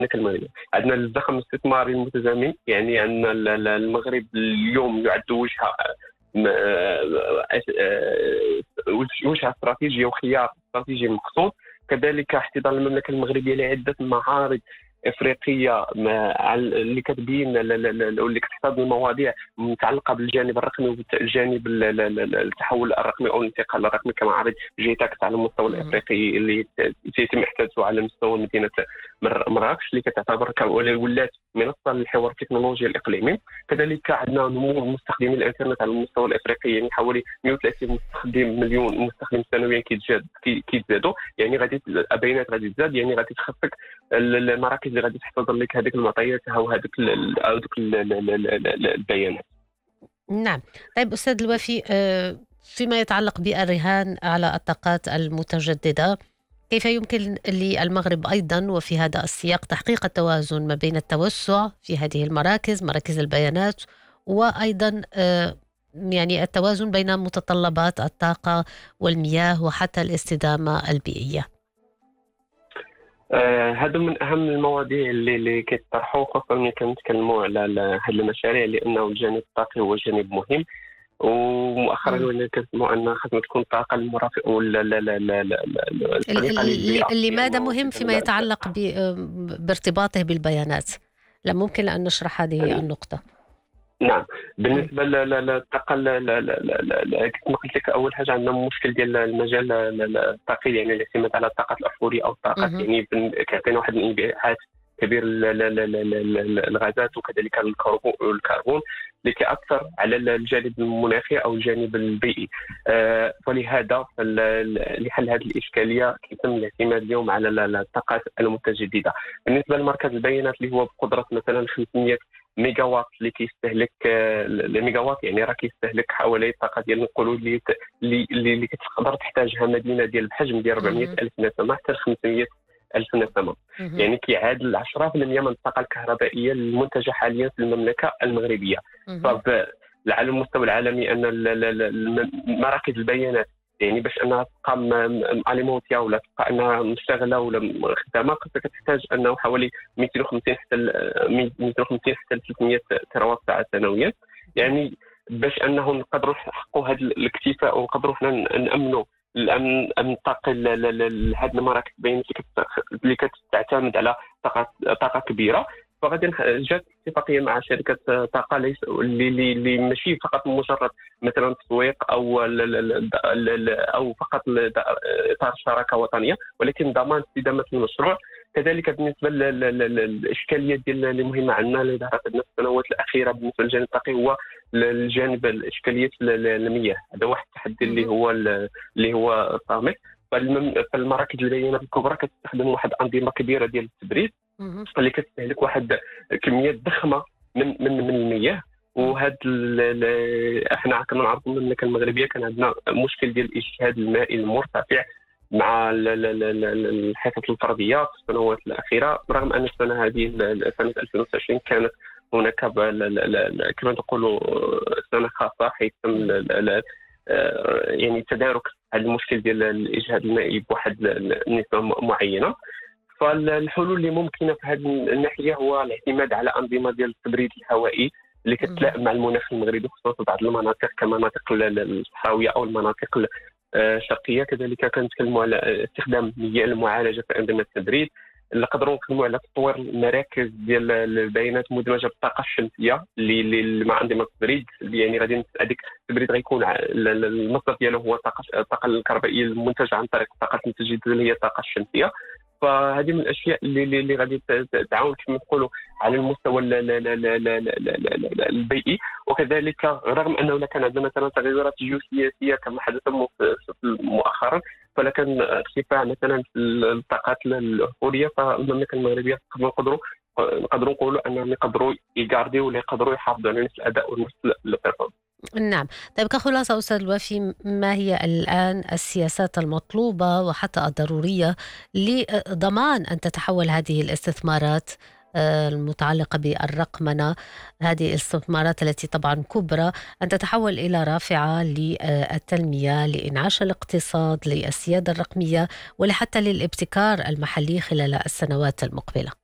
المغرب. عندنا الزخم الاستثماري المتزامن، يعني عندنا المغرب اليوم يعد وجهه استراتيجيه وخيار استراتيجي مقصود. كذلك احتضان المملكه المغربيه لعده معارض افريقيه اللي كتبين واللي كتحتضن المواضيع متعلقه بالجانب الرقمي والجانب التحول الرقمي او الانتقال الرقمي، كمعارض جيتاكس على المستوى الافريقي اللي سيتم احداثه على مستوى مدينه مراكش، اللي كتعتبر ولات منصه للحوار التكنولوجي الاقليمي. كذلك عندنا نمو مستخدمي الانترنت على المستوى الافريقي، يعني حوالي 130 مليون مستخدم سنويا كيتزادوا، يعني غادي البيانات غادي تزاد، يعني غادي تخصك المراكز اللي غادي تحتضن لك هذيك المعطيات او هذوك البيانات. نعم. طيب أستاذ الوفي، فيما يتعلق بالرهان على الطاقات المتجددة، كيف يمكن للمغرب أيضا وفي هذا السياق تحقيق التوازن ما بين التوسع في هذه المراكز، مراكز البيانات، وأيضا يعني التوازن بين متطلبات الطاقة والمياه وحتى الاستدامة البيئية؟ هذا من اهم المواضيع اللي كيطرحوا، خاصه ملي كنتكلموا على هذه المشاريع، لانه الجانب الطاقي هو جانب مهم. ومؤخرا ولينا كنسمعوا ان خاصنا تكون الطاقه المرافقه ولا لا لا لا لا الصديقه للبيئه. لماذا مهم فيما يتعلق بارتباطه بالبيانات؟ لا ممكن أن نشرح هذه النقطة؟ نعم، بالنسبه للطاقه كما قلت لك، اول حاجه عندنا مشكل ديال المجال الطاقي، يعني الاعتماد على الطاقات الاحفوريه او الطاقات، يعني كيعطينا واحد الانبعاث كبير الغازات وكذلك الكربون اللي كيأثر على الجانب المناخي او الجانب البيئي. ولهذا لحل هذه الاشكاليه كيتم الاعتماد اليوم على الطاقات المتجدده. بالنسبه لمركز البيانات اللي هو بقدره مثلا 500 ميجا وات اللي كيستهلك الميجا وات، يعني راه كيستهلك حوالي الطاقه ديال نقولوا اللي كتقدر تحتاجها مدينه ديال الحجم ديال 400 الف نسمه حتى 500 ألف نسمة، يعني كيعادل 10% من الطاقة الكهربائية المنتجة حاليا في المملكة المغربية. على المستوى العالمي أن مراكز البيانات يعني باش انها تبقى اليمونتيا ولا تبقى انها مشتغله ولا خدامه، كتحتاج انه حوالي 250 حتى 300 تerawatt ساعه سنويا، يعني باش انه نقدروا نحققوا هذا الاكتفاء ونقدروا حنا نامنوا الامن الطاقي لهذه المراكز البيانات اللي كتعتمد على طاقه كبيره. فغادي جات اتفاقيه مع شركه طاقه اللي ماشي فقط مجرد مثلا تسويق او فقط اطار شراكه وطنيه، ولكن ضمان استدامه المشروع. كذلك بالنسبه للاشكاليه ديال اللي مهمه عندنا اللي ظهرت في السنوات الاخيره بالنسبه للجانب الطاقي هو الجانب الاشكاليه المياه. هذا واحد التحدي اللي هو صامت. فالمراكز البيانات الكبرى كتستخدم واحد انظمه كبيره ديال التبريد اللي كتستهلك واحد كميات ضخمه من المياه. وهذا احنا كنعرفوا المملكه المغربيه كان عندنا مشكل ديال الاجهاد المائي المرتفع مع الحصص الفرديه في السنوات الاخيره، رغم ان السنه هذه سنه 2020 كانت هناك كما نقولوا سنه خاصه، حيث تم يعني تدارك هذا المشكل ديال الاجهاد المائي بواحد النسبه معينه. فالحلول اللي ممكنه في هذه الناحيه هو الاعتماد على انظمه ديال التبريد الهوائي اللي كتلائم مع المناخ المغربي، خصوصا بعض المناطق كمناطق الصحراويه او المناطق الشرقيه. كذلك كنتكلموا على استخدام مياه المعالجه في انظمه التبريد، نقدروا نتكلموا على تطوير المراكز ديال البيانات مدمجه بالطاقه الشمسيه اللي مع انظمه التبريد، يعني غادي هذيك التبريد غيكون المصدر ديالو هو الطاقه الكهربائيه المنتجه عن طريق الطاقه المتجدده اللي هي الطاقه الشمسيه. فهذه من الاشياء اللي غادي تعاون كما نقولوا على المستوى البيئي. وكذلك رغم انه كان عندنا مثلا تغيرات جيوسياسيه كما حدث مؤخرا، فلكن ارتفاع مثلا في الطاقات الاحفوريه، فالمملكه المغربيه نقدروا نقولوا انهم يقدروا يغارديو ولا يقدروا يحافظوا على نفس الاداء ونفس البرفورمانس. نعم. طيب كخلاصة أستاذ الوفي، ما هي الآن السياسات المطلوبة وحتى الضرورية لضمان أن تتحول هذه الاستثمارات المتعلقة بالرقمنة، هذه الاستثمارات التي طبعا كبرى، أن تتحول إلى رافعة للتنمية، لإنعاش الاقتصاد، للسيادة الرقمية، ولحتى للابتكار المحلي خلال السنوات المقبلة؟